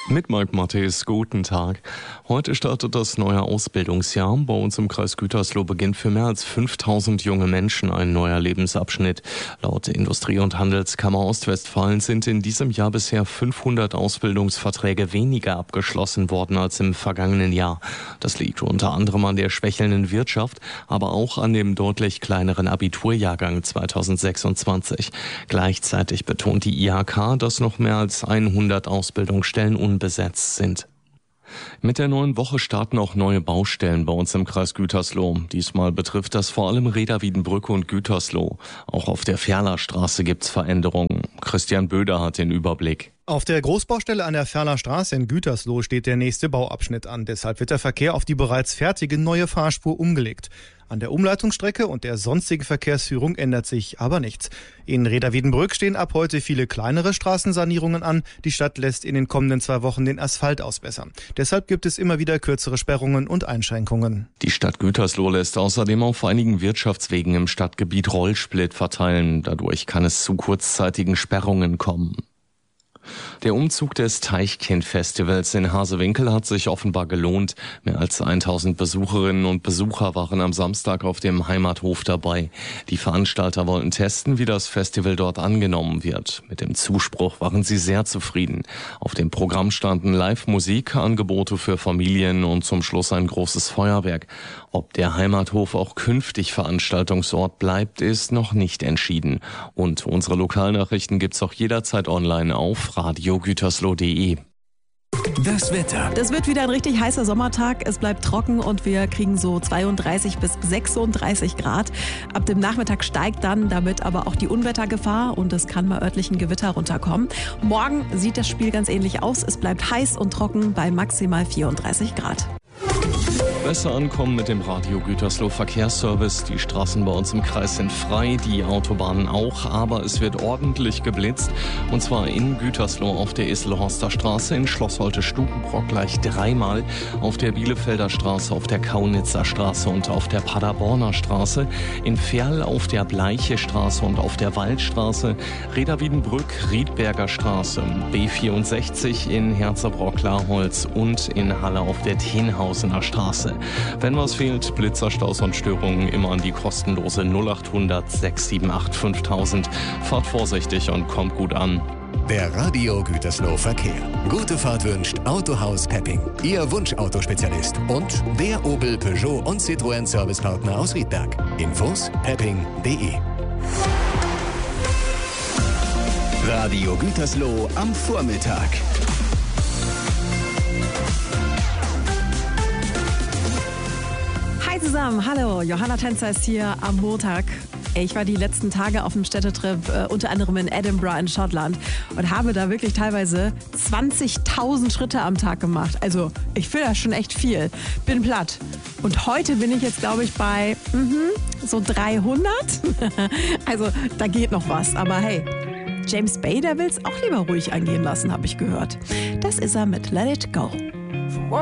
Mit Mike Mattes, guten Tag. Heute startet das neue Ausbildungsjahr. Bei uns im Kreis Gütersloh beginnt für mehr als 5000 junge Menschen ein neuer Lebensabschnitt. Laut Industrie- und Handelskammer Ostwestfalen sind in diesem Jahr bisher 500 Ausbildungsverträge weniger abgeschlossen worden als im vergangenen Jahr. Das liegt unter anderem an der schwächelnden Wirtschaft, aber auch an dem deutlich kleineren Abiturjahrgang 2026. Gleichzeitig betont die IHK, dass noch mehr als 100 Ausbildungsstellen unbesetzt sind. Mit der neuen Woche starten auch neue Baustellen bei uns im Kreis Gütersloh. Diesmal betrifft das vor allem Reda-Wiedenbrück und Gütersloh. Auch auf der Ferlerstraße gibt's Veränderungen. Christian Böder hat den Überblick. Auf der Großbaustelle an der Ferlerstraße in Gütersloh steht der nächste Bauabschnitt an. Deshalb wird der Verkehr auf die bereits fertige neue Fahrspur umgelegt. An der Umleitungsstrecke und der sonstigen Verkehrsführung ändert sich aber nichts. In Reda-Wiedenbrück stehen ab heute viele kleinere Straßensanierungen an. Die Stadt lässt in den kommenden 2 Wochen den Asphalt ausbessern. Deshalb gibt es immer wieder kürzere Sperrungen und Einschränkungen. Die Stadt Gütersloh lässt außerdem auf einigen Wirtschaftswegen im Stadtgebiet Rollsplit verteilen. Dadurch kann es zu kurzzeitigen Sperrungen kommen. Der Umzug des Teichkind-Festivals in Hasewinkel hat sich offenbar gelohnt. Mehr als 1000 Besucherinnen und Besucher waren am Samstag auf dem Heimathof dabei. Die Veranstalter wollten testen, wie das Festival dort angenommen wird. Mit dem Zuspruch waren sie sehr zufrieden. Auf dem Programm standen Live-Musik, Angebote für Familien und zum Schluss ein großes Feuerwerk. Ob der Heimathof auch künftig Veranstaltungsort bleibt, ist noch nicht entschieden. Und unsere Lokalnachrichten gibt's auch jederzeit online auf radiogütersloh.de. Das Wetter. Das wird wieder ein richtig heißer Sommertag. Es bleibt trocken und wir kriegen so 32 bis 36 Grad. Ab dem Nachmittag steigt dann damit aber auch die Unwettergefahr und es kann mal örtlichen Gewitter runterkommen. Morgen sieht das Spiel ganz ähnlich aus. Es bleibt heiß und trocken bei maximal 34 Grad. Besser ankommen mit dem Radio Gütersloh Verkehrsservice. Die Straßen bei uns im Kreis sind frei, die Autobahnen auch, aber es wird ordentlich geblitzt. Und zwar in Gütersloh auf der Isselhorster Straße, in Schlossholte-Stukenbrock gleich 3-mal, auf der Bielefelder Straße, auf der Kaunitzer Straße und auf der Paderborner Straße, in Ferl auf der Bleiche Straße und auf der Waldstraße, Reda-Wiedenbrück, Riedberger Straße, B64 in Herzebrock-Larholz und in Halle auf der Tenhausener Straße. Wenn was fehlt, Blitzer, Staus und Störungen immer an die kostenlose 0800 678 5000. Fahrt vorsichtig und kommt gut an. Der Radio Gütersloh Verkehr. Gute Fahrt wünscht Autohaus Pepping, Ihr Wunschautospezialist und der Opel, Peugeot und Citroën Servicepartner aus Riedberg. Infos pepping.de. Radio Gütersloh am Vormittag. Hi zusammen, hallo, Johanna Tänzer ist hier am Montag. Ich war die letzten Tage auf dem Städtetrip, unter anderem in Edinburgh in Schottland und habe da wirklich teilweise 20.000 Schritte am Tag gemacht. Also ich finde das schon echt viel. Bin platt. Und heute bin ich jetzt, glaube ich, bei so 300. Also da geht noch was. Aber hey, James Bay, der will es auch lieber ruhig angehen lassen, habe ich gehört. Das ist er mit Let It Go.